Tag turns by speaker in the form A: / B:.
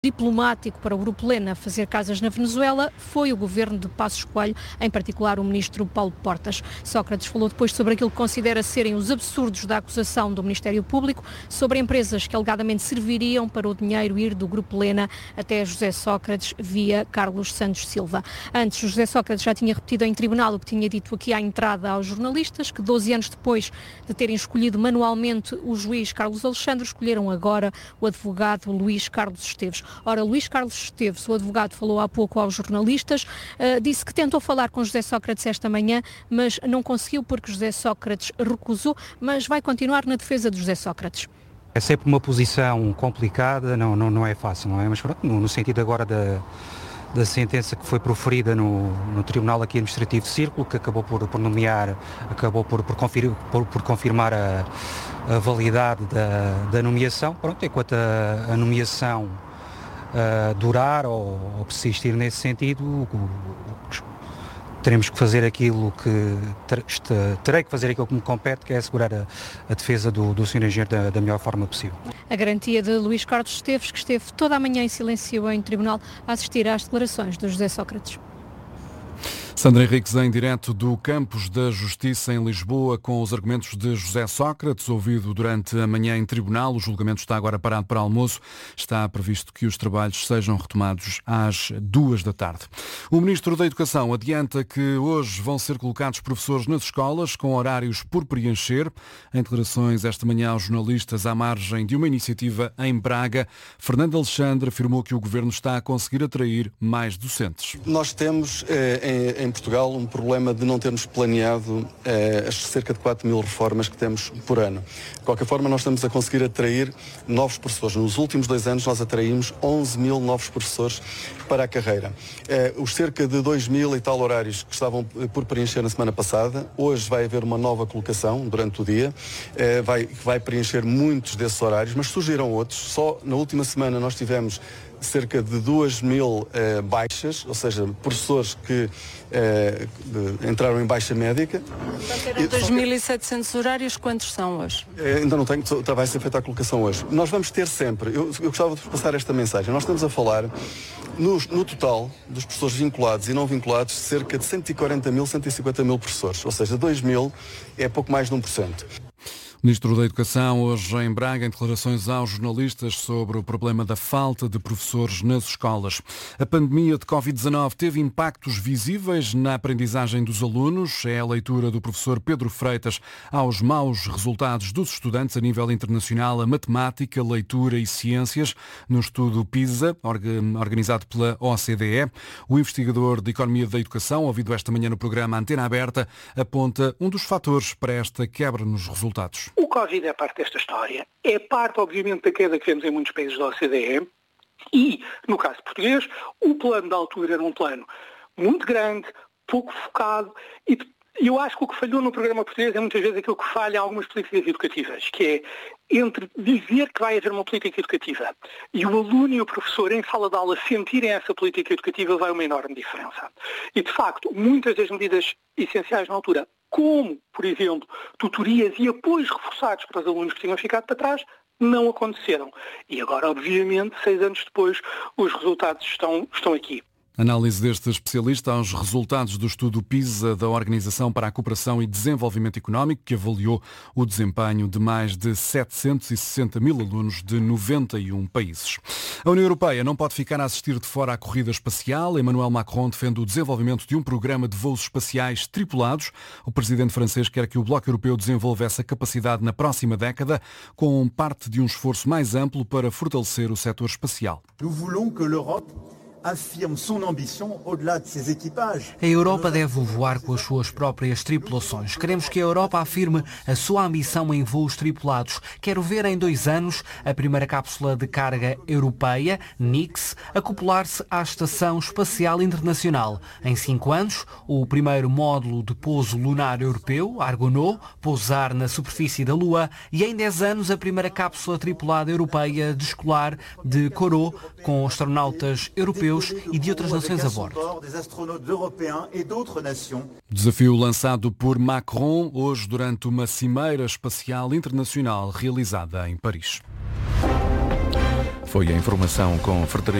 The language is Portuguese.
A: diplomático para o Grupo Lena fazer casas na Venezuela foi o governo de Passos Coelho, em particular o ministro Paulo Portas. Sócrates falou depois sobre aquilo que considera serem os absurdos da acusação do Ministério Público sobre empresas que alegadamente serviriam para o dinheiro ir do Grupo Lena até José Sócrates via Carlos Santos Silva. Antes, José Sócrates já tinha repetido em tribunal o que tinha dito aqui à entrada aos jornalistas, que 12 anos depois de terem escolhido manualmente o juiz Carlos Alexandre, escolheram agora o advogado Luís Carlos Esteves. Ora, Luís Carlos Esteves, o advogado, falou há pouco aos jornalistas, disse que tentou falar com José Sócrates esta manhã, mas não conseguiu porque José Sócrates recusou, mas vai continuar na defesa de José Sócrates.
B: É sempre uma posição complicada, não é fácil, não é? Mas pronto, no sentido agora da sentença que foi proferida no Tribunal aqui Administrativo de Círculo, que acabou por confirmar a validade da nomeação. Pronto, enquanto a nomeação durar ou persistir nesse sentido, teremos que fazer aquilo terei que fazer aquilo que me compete, que é assegurar a defesa do Sr. Engenheiro da melhor forma possível.
A: A garantia de Luís Carlos Esteves, que esteve toda a manhã em silêncio em tribunal a assistir às declarações de José Sócrates.
C: Sandra Henriques em direto do Campos da Justiça em Lisboa com os argumentos de José Sócrates, ouvido durante a manhã em tribunal. O julgamento está agora parado para almoço. Está previsto que os trabalhos sejam retomados às 2 da tarde. O Ministro da Educação adianta que hoje vão ser colocados professores nas escolas com horários por preencher. Em declarações esta manhã aos jornalistas à margem de uma iniciativa em Braga, Fernando Alexandre afirmou que o Governo está a conseguir atrair mais docentes.
D: Nós temos em Portugal um problema de não termos planeado as cerca de 4 mil reformas que temos por ano. De qualquer forma, nós estamos a conseguir atrair novos professores. Nos últimos 2 anos nós atraímos 11 mil novos professores para a carreira. Os cerca de 2 mil e tal horários que estavam por preencher na semana passada, hoje vai haver uma nova colocação durante o dia, vai preencher muitos desses horários, mas surgiram outros. Só na última semana nós tivemos cerca de 2 mil baixas, ou seja, professores que entraram em baixa médica.
E: Eram 2.700 horários, quantos são hoje?
D: Ainda não tenho, vai ser feita a colocação hoje. Nós vamos ter sempre, eu gostava de passar esta mensagem, nós estamos a falar no total dos professores vinculados e não vinculados, cerca de 140 mil, 150 mil professores, ou seja, 2 mil é pouco mais de 1%.
C: Ministro da Educação, hoje em Braga, em declarações aos jornalistas sobre o problema da falta de professores nas escolas. A pandemia de Covid-19 teve impactos visíveis na aprendizagem dos alunos. É a leitura do professor Pedro Freitas aos maus resultados dos estudantes a nível internacional, a matemática, leitura e ciências, no estudo PISA, organizado pela OCDE. O investigador de Economia da Educação, ouvido esta manhã no programa Antena Aberta, aponta um dos fatores para esta quebra nos resultados.
F: O Covid é parte desta história. É parte, obviamente, da queda que vemos em muitos países da OCDE e, no caso português, o plano da altura era um plano muito grande, pouco focado e eu acho que o que falhou no programa português é muitas vezes aquilo que falha em algumas políticas educativas, que é entre dizer que vai haver uma política educativa e o aluno e o professor em sala de aula sentirem essa política educativa vai uma enorme diferença. E, de facto, muitas das medidas essenciais na altura, como, por exemplo, tutorias e apoios reforçados para os alunos que tinham ficado para trás, não aconteceram. E agora, obviamente, 6 anos depois, os resultados estão aqui.
C: Análise deste especialista aos resultados do estudo PISA da Organização para a Cooperação e Desenvolvimento Económico, que avaliou o desempenho de mais de 760 mil alunos de 91 países. A União Europeia não pode ficar a assistir de fora à corrida espacial. Emmanuel Macron defende o desenvolvimento de um programa de voos espaciais tripulados. O presidente francês quer que o Bloco Europeu desenvolva essa capacidade na próxima década, com parte de um esforço mais amplo para fortalecer o setor espacial.
G: A Europa deve voar com as suas próprias tripulações. Queremos que a Europa afirme a sua ambição em voos tripulados. Quero ver em 2 anos a primeira cápsula de carga europeia, Nix, acoplar-se à Estação Espacial Internacional. Em 5 anos, o primeiro módulo de pouso lunar europeu, Argonaut, pousar na superfície da Lua e em 10 anos a primeira cápsula tripulada europeia descolar de Kourou, com astronautas europeus e de outras nações a bordo.
C: Desafio lançado por Macron hoje durante uma cimeira espacial internacional realizada em Paris. Foi a informação com Frederico.